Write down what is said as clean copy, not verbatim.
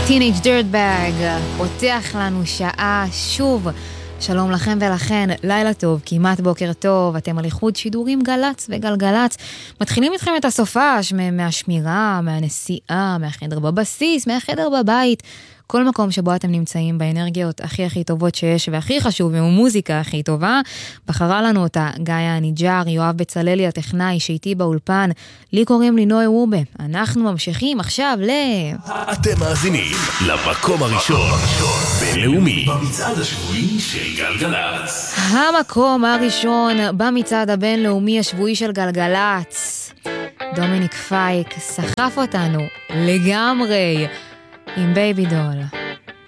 Teenage Dirtbag פותח לנו שעה שוב. שלום לכם ולכן, לילה טוב, כמעט בוקר טוב, אתם על איחוד שידורים גלץ וגלגלץ. מתחילים איתכם את הסופש מהשמירה, מהנסיעה, מהחדר בבסיס, מהחדר בבית. כל מקום שבו אתם נמצאים באנרגיות הכי טובות שיש, והכי חשוב, ומוזיקה הכי טובה. בחרה לנו אותה גאיה הניג'ר, יואב בצללי הטכנאי שאיתי באולפן. לי קוראים לי נוי וובה. אנחנו ממשיכים עכשיו אתם מאזינים למקום הראשון בינלאומי במצעד השבועי של גלגלץ. המקום הראשון במצעד הבינלאומי השבועי של גלגלץ. דומיניק פייק סחף אותנו לגמרי עם בייבי דול.